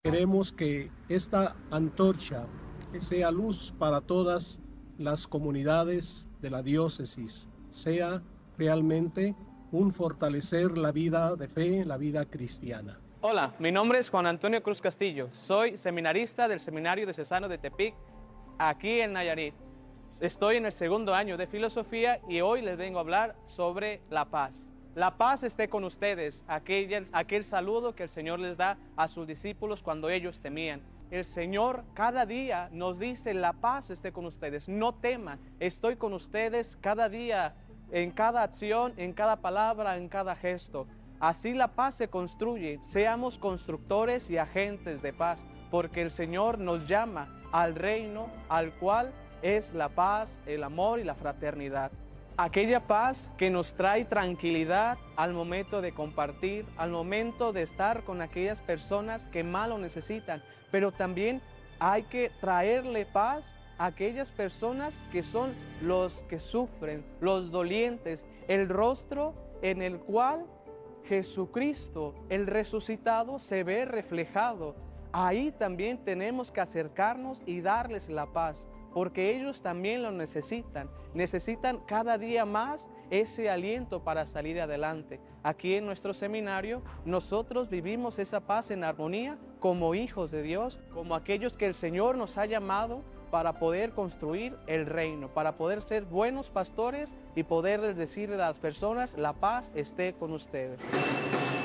Queremos que esta antorcha sea luz para todas las comunidades de la diócesis, sea realmente un fortalecer la vida de fe, la vida cristiana. Hola, mi nombre es Juan Antonio Cruz Castillo, soy seminarista del Seminario Diocesano de Tepic, aquí en Nayarit. Estoy en el segundo año de filosofía y hoy les vengo a hablar sobre la paz. La paz esté con ustedes, aquel saludo que el Señor les da a sus discípulos cuando ellos temían. El Señor cada día nos dice, la paz esté con ustedes, no teman, estoy con ustedes cada día, en cada acción, en cada palabra, en cada gesto. Así la paz se construye, seamos constructores y agentes de paz, porque el Señor nos llama al reino al cual es la paz, el amor y la fraternidad. Aquella paz que nos trae tranquilidad al momento de compartir, al momento de estar con aquellas personas que más lo necesitan, pero también hay que traerle paz a aquellas personas que son los que sufren, los dolientes, el rostro en el cual Jesucristo, el resucitado, se ve reflejado. Ahí también tenemos que acercarnos y darles la paz, porque ellos también lo necesitan cada día más ese aliento para salir adelante. Aquí en nuestro seminario nosotros vivimos esa paz en armonía como hijos de Dios, como aquellos que el Señor nos ha llamado para poder construir el reino, para poder ser buenos pastores y poderles decirle a las personas, la paz esté con ustedes.